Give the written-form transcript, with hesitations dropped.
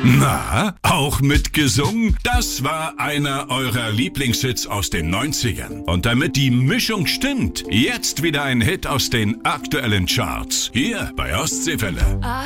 Na, auch mitgesungen? Das war einer eurer Lieblingshits aus den 90ern. Und damit die Mischung stimmt, jetzt wieder ein Hit aus den aktuellen Charts. Hier bei Ostseewelle.